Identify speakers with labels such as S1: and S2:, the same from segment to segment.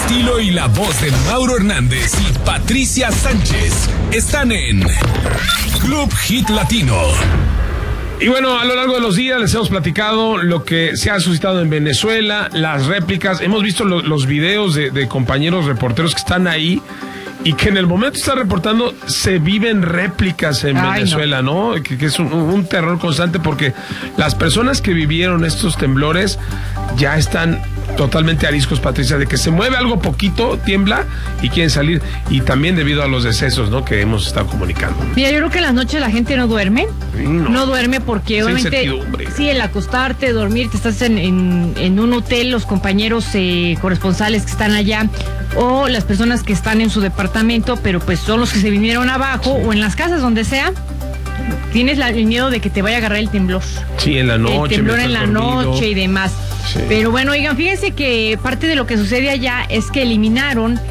S1: estilo y la voz de Mauro Hernández y Patricia Sánchez están en Club Hit Latino.
S2: Y bueno, a lo largo de los días les hemos platicado lo que se ha suscitado en Venezuela, las réplicas. Hemos visto los videos de compañeros reporteros que están ahí y que en el momento que están reportando se viven réplicas en Venezuela, ¿no? Que es un terror constante porque las personas que vivieron estos temblores ya están totalmente ariscos, Patricia, de que se mueve algo poquito, tiembla y quieren salir. Y también debido a los decesos, ¿no?, que hemos estado comunicando.
S3: Mira, yo creo que en las noches la gente no duerme. No duerme porque obviamente, sí, el acostarte, dormir, te estás en un hotel, los compañeros corresponsales que están allá o las personas que están en su departamento, pero pues son los que se vinieron abajo o en las casas, donde sea. Tienes el miedo de que te vaya a agarrar el temblor.
S2: Sí, en la noche.
S3: El temblor en la noche y demás. Sí. Pero bueno, oigan, fíjense que parte de lo que sucede allá es que eliminaron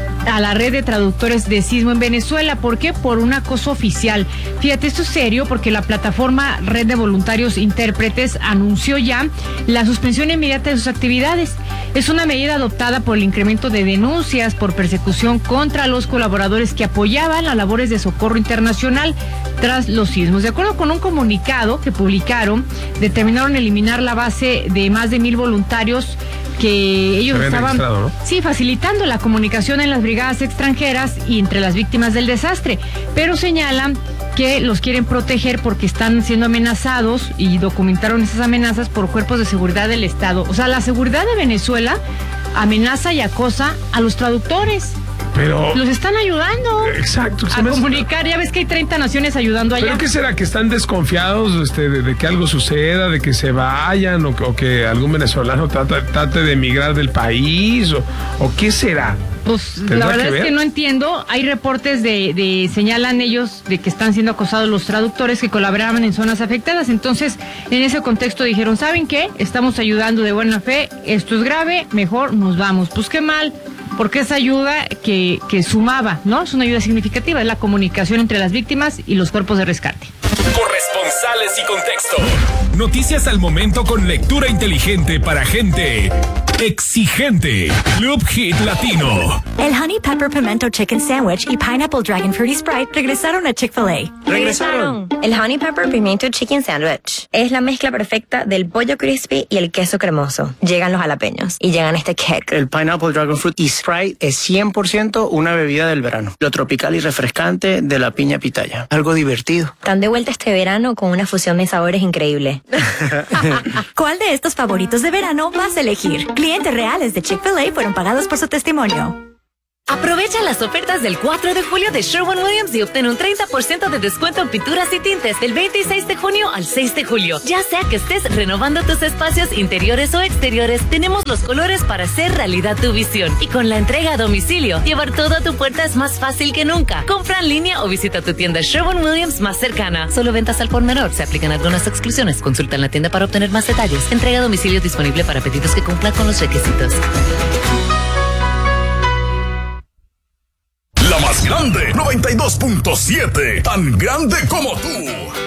S3: a la red de traductores de sismo en Venezuela. ¿Por qué? Por un acoso oficial. Fíjate, esto es serio porque la plataforma Red de Voluntarios Intérpretes anunció ya la suspensión inmediata de sus actividades. Es una medida adoptada por el incremento de denuncias por persecución contra los colaboradores que apoyaban las labores de socorro internacional tras los sismos. De acuerdo con un comunicado que publicaron, determinaron eliminar la base de más de 1,000 voluntarios que ellos estaban, ¿no?, sí, facilitando la comunicación en las brigadas extranjeras y entre las víctimas del desastre, pero señalan que los quieren proteger porque están siendo amenazados y documentaron esas amenazas por cuerpos de seguridad del Estado. O sea, la seguridad de Venezuela amenaza y acosa a los traductores.
S2: Pero
S3: los están ayudando.
S2: Exacto.
S3: A comunicar. Ya ves que hay 30 naciones ayudando allá.
S2: ¿Pero qué será? ¿Que están desconfiados de que algo suceda, de que se vayan o que algún venezolano trate de emigrar del país? ¿O qué será?
S3: Pues la verdad es que no entiendo. Hay reportes señalan ellos de que están siendo acosados los traductores que colaboraban en zonas afectadas. Entonces, en ese contexto dijeron, ¿saben qué? Estamos ayudando de buena fe, esto es grave, mejor nos vamos. Pues qué mal, porque esa ayuda que sumaba, ¿no? Es una ayuda significativa, es la comunicación entre las víctimas y los cuerpos de rescate.
S1: Corresponsales y contexto. Noticias al momento con lectura inteligente para gente exigente. Club Hit Latino.
S4: El Honey Pepper Pimento Chicken Sandwich y Pineapple Dragon Fruity Sprite regresaron a Chick-fil-A.
S5: ¡Regresaron! El Honey Pepper Pimento Chicken Sandwich es la mezcla perfecta del pollo crispy y el queso cremoso. Llegan los jalapeños y llegan este kick.
S6: El Pineapple Dragon Fruit y Sprite es 100% una bebida del verano. Lo tropical y refrescante de la piña pitaya. Algo divertido.
S5: Están de vuelta este verano con una fusión de sabores increíble.
S4: ¿Cuál de estos favoritos de verano vas a elegir? Clientes reales de Chick-fil-A fueron pagados por su testimonio.
S7: Aprovecha las ofertas del 4 de julio de Sherwin-Williams y obtén un 30% de descuento en pinturas y tintes del 26 de junio al 6 de julio. Ya sea que estés renovando tus espacios interiores o exteriores, tenemos los colores para hacer realidad tu visión. Y con la entrega a domicilio, llevar todo a tu puerta es más fácil que nunca. Compra en línea o visita tu tienda Sherwin-Williams más cercana. Solo ventas al por menor. Se aplican algunas exclusiones. Consulta en la tienda para obtener más detalles. Entrega a domicilio disponible para pedidos que cumplan con los requisitos.
S1: La más grande, 92.7, tan grande como tú.